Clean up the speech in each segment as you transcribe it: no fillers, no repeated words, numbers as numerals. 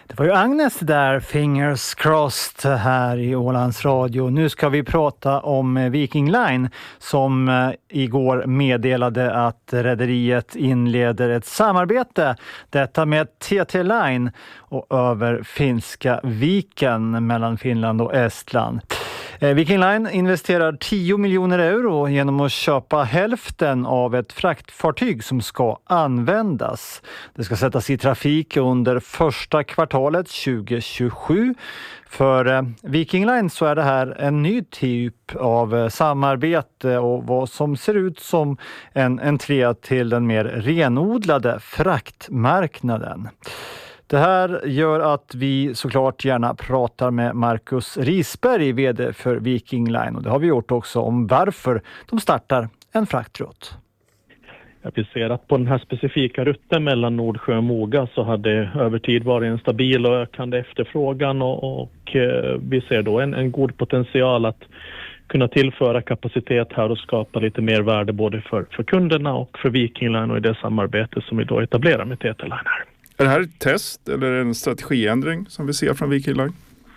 Det var ju Agnes där, fingers crossed, här i Ålands Radio. Nu ska vi prata om Viking Line som igår meddelade att rederiet inleder ett samarbete. Detta med TT Line och över Finska viken mellan Finland och Estland. Viking Line investerar 10 miljoner euro genom att köpa hälften av ett fraktfartyg som ska användas. Det ska sättas i trafik under första kvartalet 2027. För Viking Line så är det här en ny typ av samarbete och vad som ser ut som en entré till den mer renodlade fraktmarknaden. Det här gör att vi såklart gärna pratar med Marcus Risberg, vd för Viking Line. Och det har vi gjort också om varför de startar en fraktrutt. Vi ser att på den här specifika rutten mellan Nordsjö och Moga så hade över tid varit en stabil och ökande efterfrågan och vi ser då en god potential att kunna tillföra kapacitet här och skapa lite mer värde både för kunderna och för Viking Line och i det samarbete som vi då etablerar med TT Line här. Är det här ett test eller en strategiändring som vi ser från Viking Line?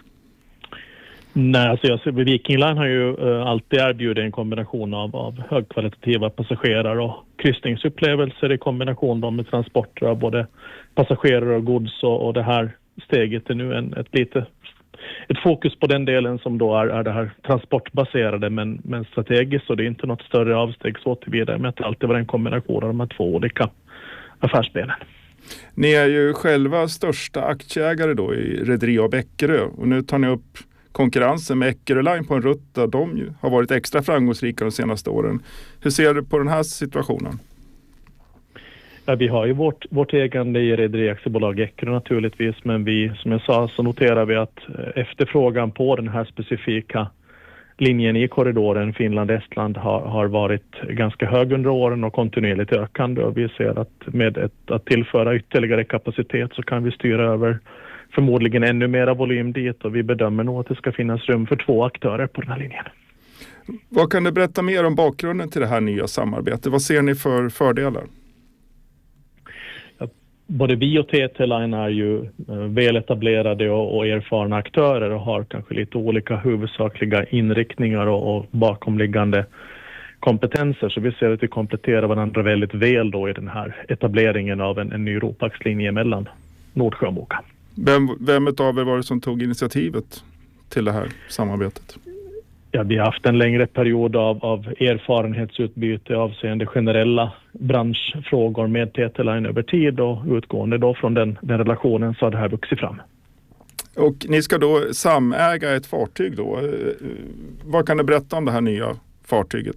Nej, alltså Viking Line har ju alltid erbjudit en kombination av högkvalitativa passagerare och kryssningsupplevelser i kombination med transporter av både passagerare och gods och det här steget är nu ett fokus på den delen som då är det här transportbaserade men strategiskt, och det är inte något större avsteg så tillvida med att det alltid var en kombination av de här två olika affärsbenen. Ni är ju själva största aktieägare då i Rederi AB Eckerö och nu tar ni upp konkurrensen med Eckerö Line på en rutt där de ju har varit extra framgångsrika de senaste åren. Hur ser du på den här situationen? Ja, vi har ju vårt ägande i Rederi aktiebolag Eckerö naturligtvis, men vi, som jag sa, så noterar vi att efterfrågan på den här specifika linjen i korridoren Finland-Estland har varit ganska hög under åren och kontinuerligt ökande, och vi ser att med att tillföra ytterligare kapacitet så kan vi styra över förmodligen ännu mera volym dit, och vi bedömer nog att det ska finnas rum för 2 aktörer på den här linjen. Vad kan du berätta mer om bakgrunden till det här nya samarbetet? Vad ser ni för fördelar? Både vi och TT Line är ju väletablerade och erfarna aktörer och har kanske lite olika huvudsakliga inriktningar och bakomliggande kompetenser. Så vi ser att vi kompletterar varandra väldigt väl då i den här etableringen av en ny Ropax-linje mellan Nordsjö och Moga. Vem av er var det som tog initiativet till det här samarbetet? Ja, vi har haft en längre period av erfarenhetsutbyte avseende generella branschfrågor med TT Line över tid, och utgående då från den relationen så har det här vuxit fram. Och ni ska då samäga ett fartyg då. Vad kan du berätta om det här nya fartyget?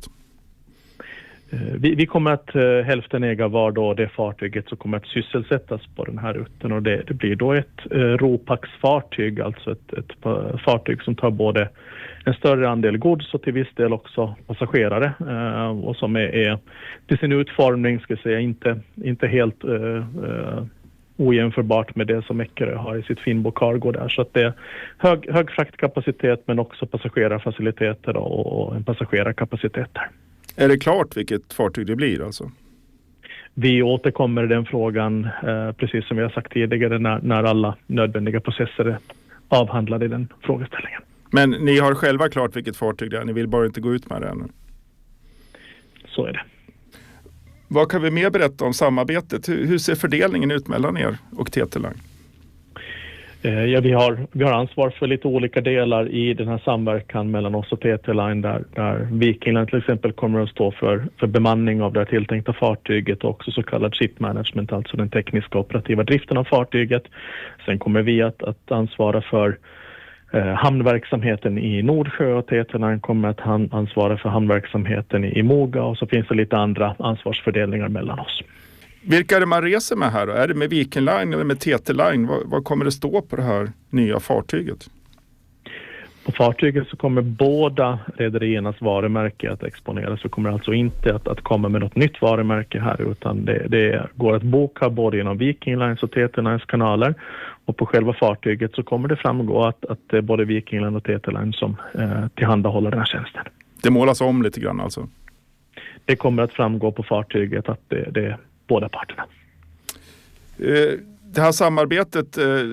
Vi kommer att hälften äga var då det fartyget som kommer att sysselsättas på den här rutten, och det blir då ett Ropax-fartyg, alltså ett fartyg som tar både en större andel gods och till viss del också passagerare, och som är till sin utformning ska jag säga inte helt ojämförbart med det som Eckerö har i sitt Finbo Cargo där, så att det är hög fraktkapacitet men också passagerarfaciliteter och en passagerarkapacitet där. Är det klart vilket fartyg det blir alltså? Vi återkommer i den frågan precis som vi har sagt tidigare när alla nödvändiga processer är avhandlade i den frågeställningen. Men ni har själva klart vilket fartyg det är, ni vill bara inte gå ut med det ännu? Så är det. Vad kan vi mer berätta om samarbetet? Hur ser fördelningen ut mellan er och TT Line? Ja, vi har ansvar för lite olika delar i den här samverkan mellan oss och TT Line där Viking Line till exempel kommer att stå för bemanning av det tilltänkta fartyget och också så kallad ship management, alltså den tekniska operativa driften av fartyget. Sen kommer vi att ansvara för hamnverksamheten i Nordsjö, och TT Line kommer att ansvara för hamnverksamheten i Moga, och så finns det lite andra ansvarsfördelningar mellan oss. Vilka är det man reser med här då? Är det med Viking Line eller med TT Line? Vad kommer det stå på det här nya fartyget? På fartyget så kommer båda rederiernas varumärke att exponeras. Vi kommer alltså inte att komma med något nytt varumärke här, utan det går att boka både genom Viking Lines och TT Lines kanaler. Och på själva fartyget så kommer det framgå att det är både Viking Line och TT Line som tillhandahåller den här tjänsten. Det målas om lite grann alltså? Det kommer att framgå på fartyget att det är båda parterna. Det här samarbetet,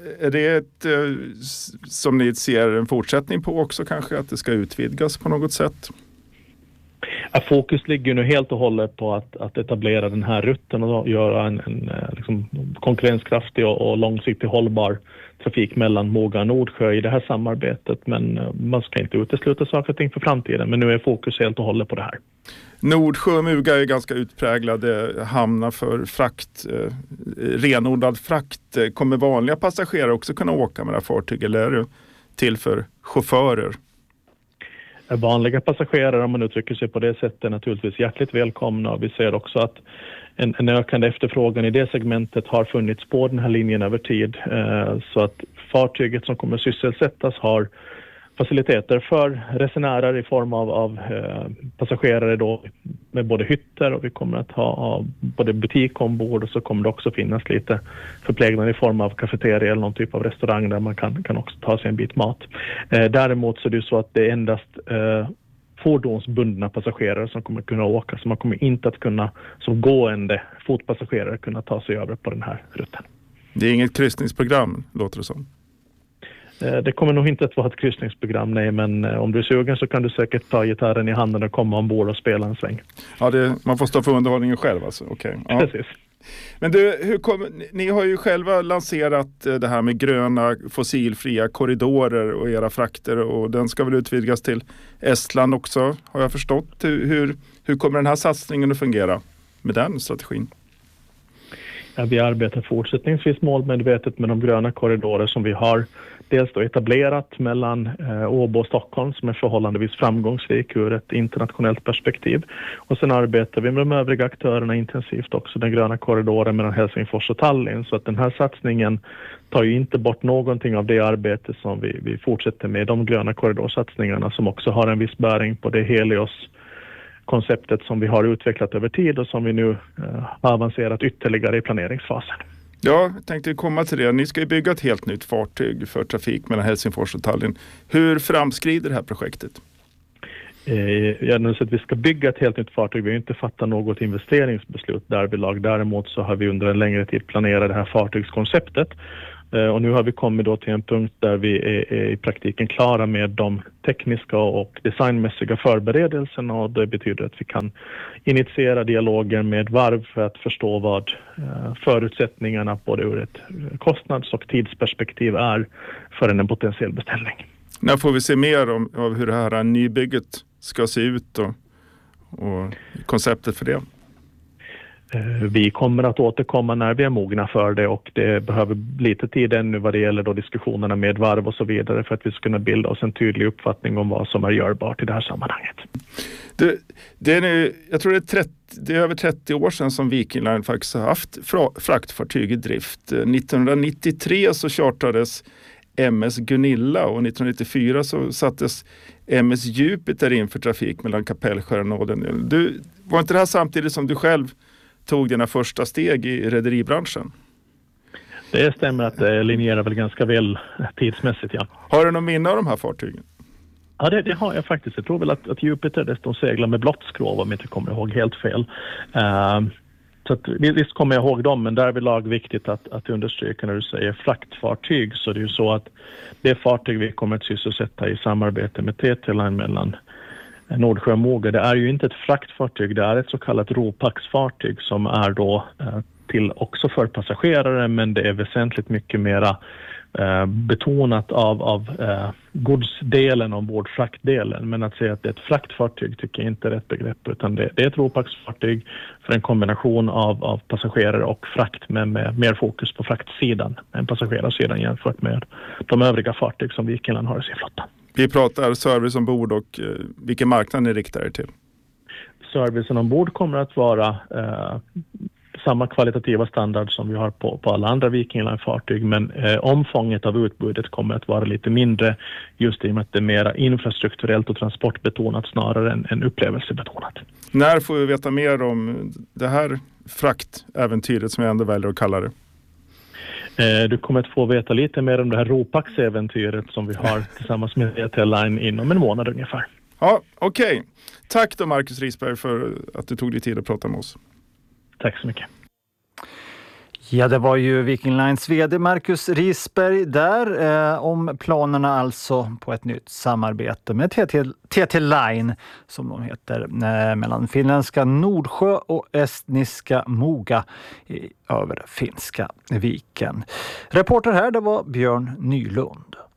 är det ett, som ni ser en fortsättning på också kanske, att det ska utvidgas på något sätt? Ja, fokus ligger nu helt och hållet på att etablera den här rutten och göra en liksom konkurrenskraftig och långsiktigt hållbar trafik mellan Moga och Nordsjö i det här samarbetet. Men man ska inte utesluta saker och ting för framtiden. Men nu är fokus helt och hållet på det här. Nordsjö och Muga är ganska utpräglade hamnar för frakt, renodlad frakt. Kommer vanliga passagerare också kunna åka med det här fartyget, eller är det till för chaufförer? Vanliga passagerare, om man uttrycker sig på det sättet, är naturligtvis hjärtligt välkomna. Vi ser också att en ökande efterfrågan i det segmentet har funnits på den här linjen över tid. Så att fartyget som kommer sysselsättas har faciliteter för resenärer i form av passagerare då, med både hytter, och vi kommer att ha både butik ombord, och så kommer det också finnas lite förplägnad i form av kafeteria eller någon typ av restaurang där man kan också ta sig en bit mat. Däremot så är det så att det är endast fordonsbundna passagerare som kommer kunna åka, så man kommer inte att kunna som gående fotpassagerare kunna ta sig över på den här rutten. Det är inget kryssningsprogram, låter det som. Det kommer nog inte att vara ett kryssningsprogram, nej, men om du är sugen så kan du säkert ta gitarren i handen och komma ombord och spela en sväng. Ja, man får stå för underhållningen själv alltså. Okay. Ja. Precis. Men du, ni har ju själva lanserat det här med gröna fossilfria korridorer och era frakter, och den ska väl utvidgas till Estland också, har jag förstått. Hur kommer den här satsningen att fungera med den strategin? Ja, vi arbetar fortsättningsvis målmedvetet med de gröna korridorer som vi har dels då etablerat mellan Åbo och Stockholm, som är förhållandevis framgångsrik ur ett internationellt perspektiv. Och sen arbetar vi med de övriga aktörerna intensivt också, den gröna korridoren mellan Helsingfors och Tallinn. Så att den här satsningen tar ju inte bort någonting av det arbete som vi fortsätter med, de gröna korridorsatsningarna, som också har en viss bäring på det Helios-konceptet som vi har utvecklat över tid och som vi nu har avancerat ytterligare i planeringsfasen. Ja, jag tänkte komma till det. Ni ska ju bygga ett helt nytt fartyg för trafik mellan Helsingfors och Tallinn. Hur framskrider det här projektet? Så att vi ska bygga ett helt nytt fartyg. Vi har inte fattat något investeringsbeslut därvidlag. Däremot så har vi under en längre tid planerat det här fartygskonceptet. Och nu har vi kommit då till en punkt där vi är i praktiken klara med de tekniska och designmässiga förberedelserna, och det betyder att vi kan initiera dialoger med varv för att förstå vad förutsättningarna både ur ett kostnads- och tidsperspektiv är för en potentiell beställning. När får vi se mer av hur det här nybygget ska se ut och konceptet för det? Vi kommer att återkomma när vi är mogna för det, och det behöver lite tid ännu vad det gäller då diskussionerna med varv och så vidare för att vi ska kunna bilda oss en tydlig uppfattning om vad som är görbart i det här sammanhanget. Jag tror det är över 30 år sedan som Viking Line faktiskt har haft fraktfartyg i drift. 1993 så chartades MS Gunilla, och 1994 så sattes MS Jupiter in för trafik mellan Kapellskär och Åden. Var inte det här samtidigt som du själv tog dina första steg i rederibranschen? Det stämmer att det linjerar väl ganska väl tidsmässigt, ja. Har du någon minne av de här fartygen? Ja, det har jag faktiskt. Jag tror väl att Jupiter de seglar med blått skrov, om jag inte kommer ihåg helt fel. Så att, visst kommer jag ihåg dem, men där är lag viktigt att understryka när du säger fraktfartyg, så det är ju så att det fartyg vi kommer att sysselsätta i samarbete med TT Line mellan Nordsjö och Moga, det är ju inte ett fraktfartyg, det är ett så kallat ropaxfartyg som är då till också för passagerare, men det är väsentligt mycket mera betonat av godsdelen ombord, fraktdelen. Men att säga att det är ett fraktfartyg tycker jag inte är rätt begrepp, utan det är ett ropaxfartyg för en kombination av passagerare och frakt, men med mer fokus på fraktsidan än passagerarsidan jämfört med de övriga fartyg som Viking Line har i sin flotta. Vi pratar service ombord, och vilken marknad ni riktar er till? Servicen ombord kommer att vara samma kvalitativa standard som vi har på alla andra Viking Line-fartyg, men omfånget av utbudet kommer att vara lite mindre, just i och med att det är mer infrastrukturellt och transportbetonat snarare än upplevelsebetonat. När får vi veta mer om det här fraktäventyret, som jag ändå väljer att kalla det? Du kommer att få veta lite mer om det här Ropax-äventyret som vi har tillsammans med TT Line inom en månad ungefär. Ja, okej. Tack då Marcus Risberg för att du tog dig tid att prata med oss. Tack så mycket. Ja, det var ju Viking Lines vd Marcus Risberg där om planerna alltså på ett nytt samarbete med TT Line som de heter mellan finländska Nordsjö och estniska Muga över finska viken. Reporter här det var Björn Nylund.